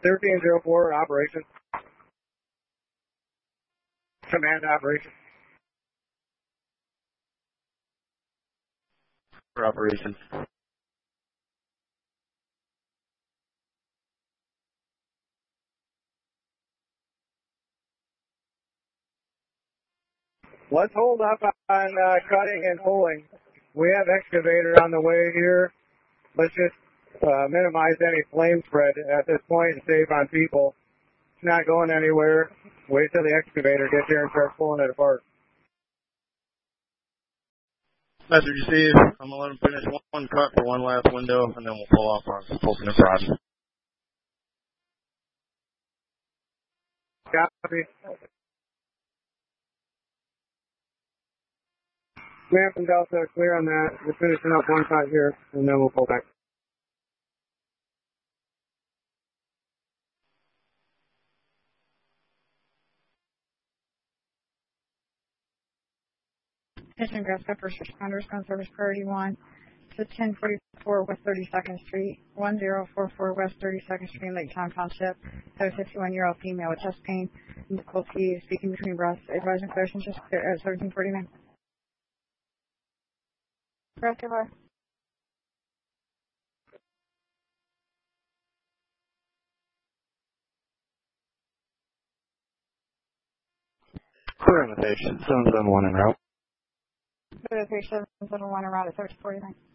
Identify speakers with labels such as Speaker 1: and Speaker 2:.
Speaker 1: 1304 operation. Command operation.
Speaker 2: For operations.
Speaker 1: Let's hold up on cutting and pulling. We have excavator on the way here. Let's just minimize any flame spread at this point and save on people. It's not going anywhere. Wait till the excavator gets here and starts pulling it apart.
Speaker 2: That's what you see. I'm going to let them finish one cut for one last window, and then we'll pull off on pulsing and prodding.
Speaker 1: Copy. Command from Delta, clear on that. We're finishing up one cut here, and then we'll pull back.
Speaker 3: Attention Grass First Responders, Ground Service Priority 1 to 1044 West 32nd Street, 1044 West 32nd Street, Lake Town Township. Have a 51-year-old female with chest pain and difficulty speaking between breaths. Advising clearance just clear at 1749. Regular.
Speaker 2: Clear on the patient. 771 en route.
Speaker 3: 3771 around at 1349.